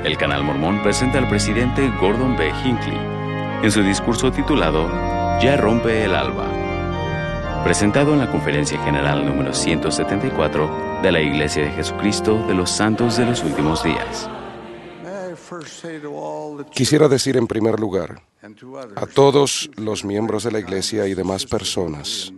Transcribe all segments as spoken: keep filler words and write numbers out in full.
El Canal Mormón presenta al presidente Gordon B. Hinckley en su discurso titulado Ya rompe el alba, presentado en la Conferencia General número ciento setenta y cuatro de la Iglesia de Jesucristo de los Santos de los Últimos Días. Quisiera decir en primer lugar a todos los miembros de la Iglesia y demás personas,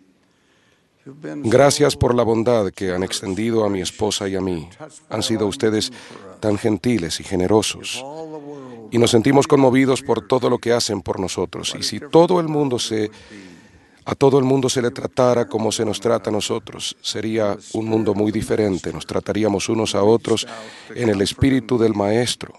gracias por la bondad que han extendido a mi esposa y a mí. Han sido ustedes tan gentiles y generosos. Y nos sentimos conmovidos por todo lo que hacen por nosotros. Y si todo el mundo se, a todo el mundo se le tratara como se nos trata a nosotros, sería un mundo muy diferente. Nos trataríamos unos a otros en el espíritu del Maestro,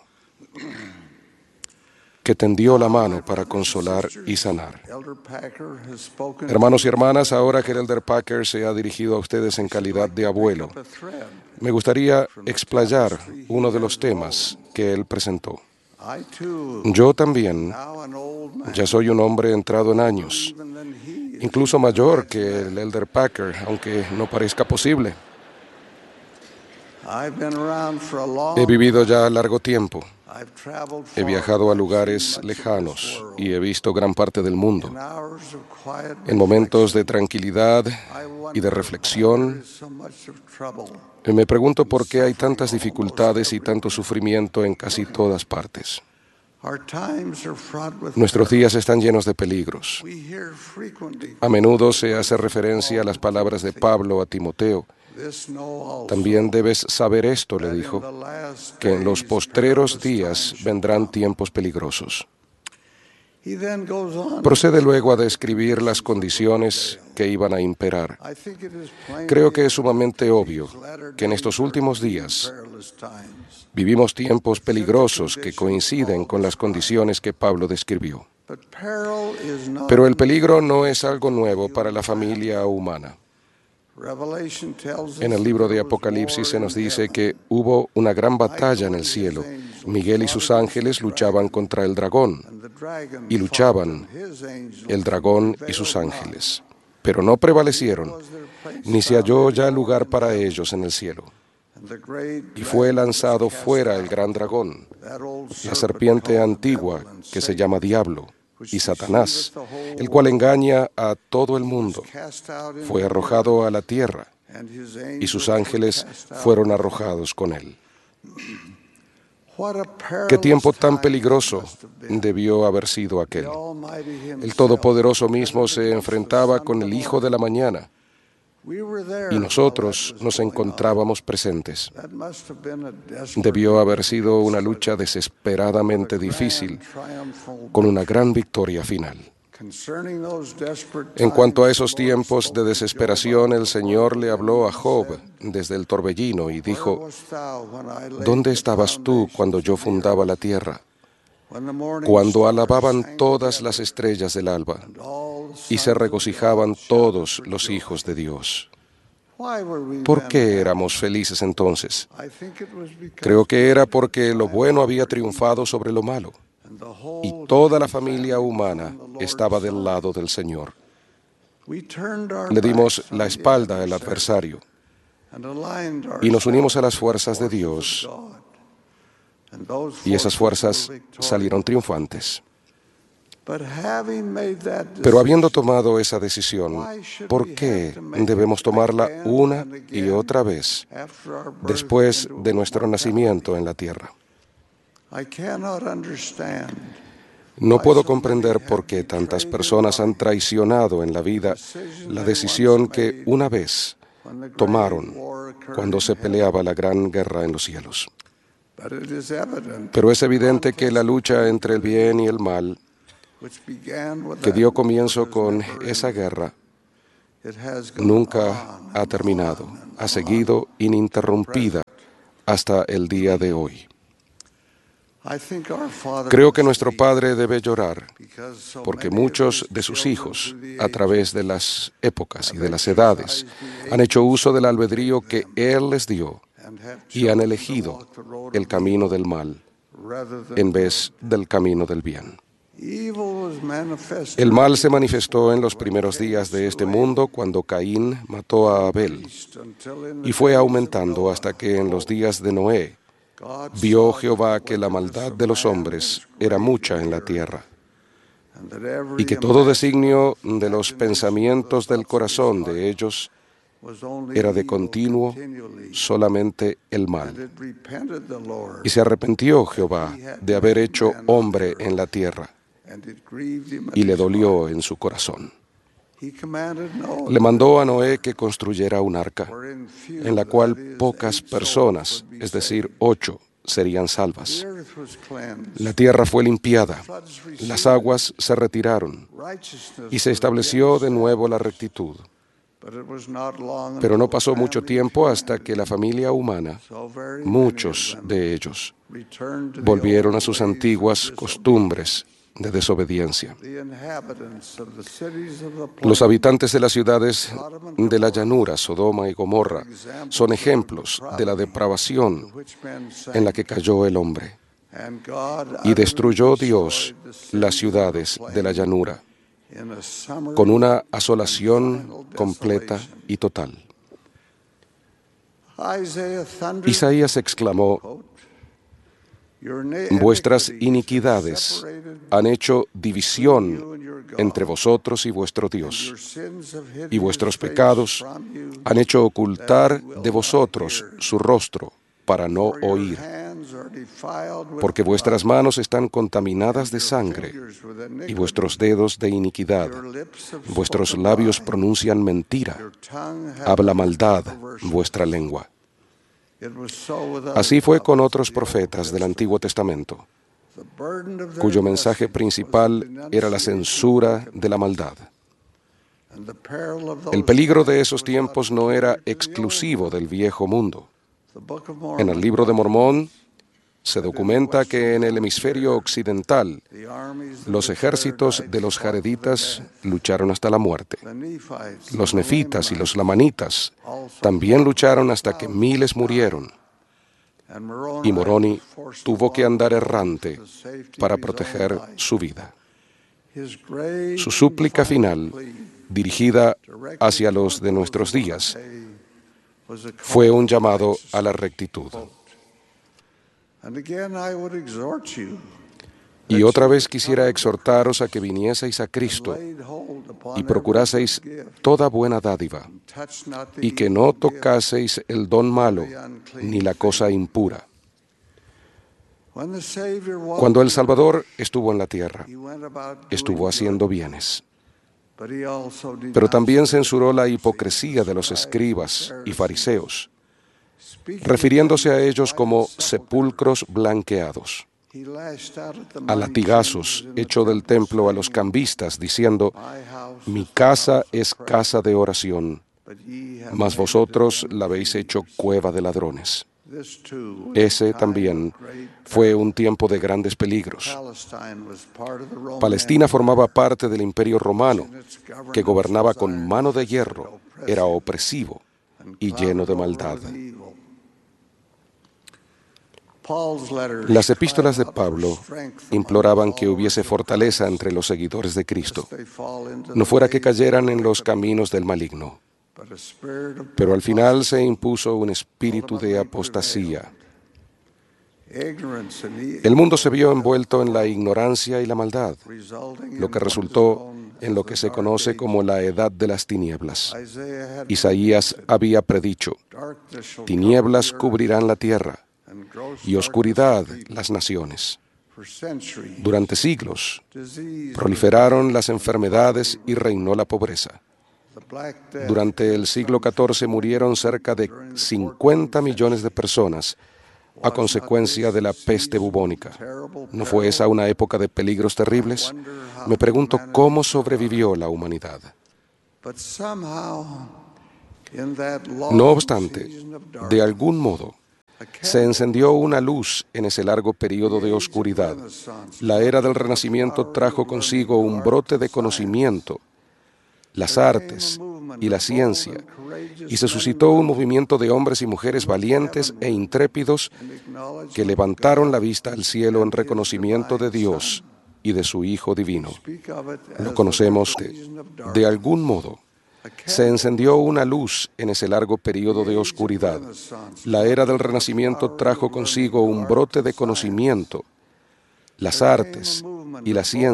que tendió la mano para consolar y sanar. Hermanos y hermanas, ahora que el Elder Packer se ha dirigido a ustedes en calidad de abuelo, me gustaría explayar uno de los temas que él presentó. Yo también ya soy un hombre entrado en años, incluso mayor que el Elder Packer, aunque no parezca posible. He vivido ya largo tiempo. He viajado a lugares lejanos y he visto gran parte del mundo. En momentos de tranquilidad y de reflexión, me pregunto por qué hay tantas dificultades y tanto sufrimiento en casi todas partes. Nuestros días están llenos de peligros. A menudo se hace referencia a las palabras de Pablo a Timoteo. También debes saber esto, le dijo, que en los postreros días vendrán tiempos peligrosos. Procede luego a describir las condiciones que iban a imperar. Creo que es sumamente obvio que en estos últimos días vivimos tiempos peligrosos que coinciden con las condiciones que Pablo describió. Pero el peligro no es algo nuevo para la familia humana. En el libro de Apocalipsis se nos dice que hubo una gran batalla en el cielo. Miguel y sus ángeles luchaban contra el dragón, y luchaban el dragón y sus ángeles, pero no prevalecieron, ni se halló ya lugar para ellos en el cielo. Y fue lanzado fuera el gran dragón, la serpiente antigua que se llama Diablo y Satanás, el cual engaña a todo el mundo. Fue arrojado a la tierra, y sus ángeles fueron arrojados con él. Qué tiempo tan peligroso debió haber sido aquel. El Todopoderoso mismo se enfrentaba con el Hijo de la Mañana, y nosotros nos encontrábamos presentes. Debió haber sido una lucha desesperadamente difícil, con una gran victoria final. En cuanto a esos tiempos de desesperación, el Señor le habló a Job desde el torbellino y dijo: ¿Dónde estabas tú cuando yo fundaba la tierra? Cuando alababan todas las estrellas del alba y se regocijaban todos los hijos de Dios. ¿Por qué éramos felices entonces? Creo que era porque lo bueno había triunfado sobre lo malo, y toda la familia humana estaba del lado del Señor. Le dimos la espalda al adversario y nos unimos a las fuerzas de Dios, y esas fuerzas salieron triunfantes. Pero habiendo tomado esa decisión, ¿por qué debemos tomarla una y otra vez después de nuestro nacimiento en la tierra? No puedo comprender por qué tantas personas han traicionado en la vida la decisión que una vez tomaron cuando se peleaba la gran guerra en los cielos. Pero es evidente que la lucha entre el bien y el mal, que dio comienzo con esa guerra, nunca ha terminado, ha seguido ininterrumpida hasta el día de hoy. Creo que nuestro Padre debe llorar porque muchos de sus hijos, a través de las épocas y de las edades, han hecho uso del albedrío que Él les dio y han elegido el camino del mal en vez del camino del bien. El mal se manifestó en los primeros días de este mundo cuando Caín mató a Abel, y fue aumentando hasta que en los días de Noé Vio Jehová que la maldad de los hombres era mucha en la tierra, y que todo designio de los pensamientos del corazón de ellos era de continuo solamente el mal. Y se arrepintió Jehová de haber hecho hombre en la tierra, y le dolió en su corazón. Le mandó a Noé que construyera un arca, en la cual pocas personas, es decir, ocho, serían salvas. La tierra fue limpiada, las aguas se retiraron, y se estableció de nuevo la rectitud. Pero no pasó mucho tiempo hasta que la familia humana, muchos de ellos, volvieron a sus antiguas costumbres de desobediencia. Los habitantes de las ciudades de la llanura, Sodoma y Gomorra, son ejemplos de la depravación en la que cayó el hombre. Y destruyó Dios las ciudades de la llanura con una asolación completa y total. Isaías exclamó: vuestras iniquidades han hecho división entre vosotros y vuestro Dios, y vuestros pecados han hecho ocultar de vosotros su rostro para no oír, porque vuestras manos están contaminadas de sangre y vuestros dedos de iniquidad. Vuestros labios pronuncian mentira, habla maldad vuestra lengua. Así fue con otros profetas del Antiguo Testamento, cuyo mensaje principal era la censura de la maldad. El peligro de esos tiempos no era exclusivo del viejo mundo. En el Libro de Mormón se documenta que en el hemisferio occidental los ejércitos de los jareditas lucharon hasta la muerte. Los nefitas y los lamanitas también lucharon hasta que miles murieron. Y Moroni tuvo que andar errante para proteger su vida. Su súplica final, dirigida hacia los de nuestros días, fue un llamado a la rectitud. Y otra vez quisiera exhortaros a que vinieseis a Cristo y procuraseis toda buena dádiva, y que no tocaseis el don malo ni la cosa impura. Cuando el Salvador estuvo en la tierra, estuvo haciendo bienes. Pero también censuró la hipocresía de los escribas y fariseos, refiriéndose a ellos como sepulcros blanqueados. A latigazos echó del templo a los cambistas, diciendo: mi casa es casa de oración, mas vosotros la habéis hecho cueva de ladrones. Ese también fue un tiempo de grandes peligros. Palestina formaba parte del Imperio Romano, que gobernaba con mano de hierro, era opresivo y lleno de maldad. Las epístolas de Pablo imploraban que hubiese fortaleza entre los seguidores de Cristo, no fuera que cayeran en los caminos del maligno. Pero al final se impuso un espíritu de apostasía. El mundo se vio envuelto en la ignorancia y la maldad, lo que resultó en lo que se conoce como la edad de las tinieblas. Isaías había predicho: tinieblas cubrirán la tierra y oscuridad las naciones. Durante siglos proliferaron las enfermedades y reinó la pobreza. Durante el siglo catorce murieron cerca de cincuenta millones de personas a consecuencia de la peste bubónica. ¿No fue esa una época de peligros terribles? Me pregunto cómo sobrevivió la humanidad. No obstante, de algún modo, se encendió una luz en ese largo periodo de oscuridad. La era del Renacimiento trajo consigo un brote de conocimiento, las artes y la ciencia, y se suscitó un movimiento de hombres y mujeres valientes e intrépidos que levantaron la vista al cielo en reconocimiento de Dios y de su Hijo divino. Lo conocemos de, de algún modo. Se encendió una luz en ese largo periodo de oscuridad. La era del Renacimiento trajo consigo un brote de conocimiento. Las artes y la ciencia